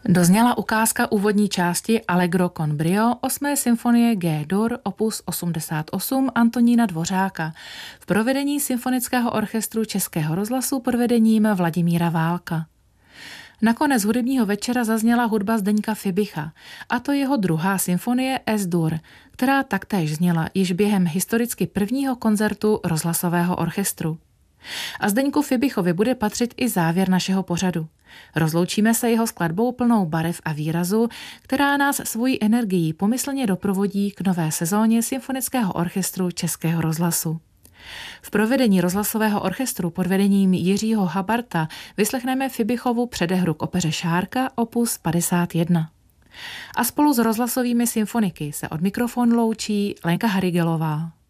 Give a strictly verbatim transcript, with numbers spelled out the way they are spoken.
Dozněla ukázka úvodní části Allegro con brio osmé symfonie G-dur opus osmdesát osm Antonína Dvořáka v provedení Symfonického orchestru Českého rozhlasu pod vedením Vladimíra Válka. Nakonec hudebního večera zazněla hudba Zdeňka Fibicha, a to jeho druhá symfonie Es-dur, která taktéž zněla již během historicky prvního koncertu rozhlasového orchestru. A Zdeňku Fibichovi bude patřit i závěr našeho pořadu. Rozloučíme se jeho skladbou plnou barev a výrazu, která nás svojí energií pomyslně doprovodí k nové sezóně Symfonického orchestru Českého rozhlasu. V provedení rozhlasového orchestru pod vedením Jiřího Habarta vyslechneme Fibichovu předehru k opeře Šárka opus padesát jedna. A spolu s rozhlasovými symfoniky se od mikrofonu loučí Lenka Harigelová.